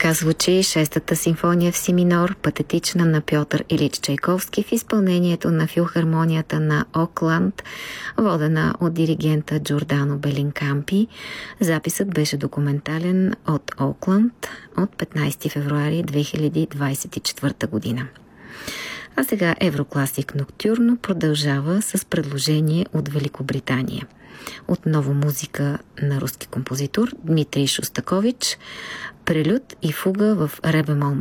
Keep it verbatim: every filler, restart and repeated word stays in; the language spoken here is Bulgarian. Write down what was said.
Така звучи шестата симфония в си минор, патетична на Пьотър Илич Чайковски в изпълнението на филхармонията на Окланд, водена от диригента Джордано Белинкампи. Записът беше документален от Окланд от петнайсети февруари две хиляди двайсет и четвърта година. А сега Еврокласик Ноктюрно продължава с предложение от Великобритания. Отново музика на руски композитор Дмитрий Шостакович, прелюд и фуга в ре бемол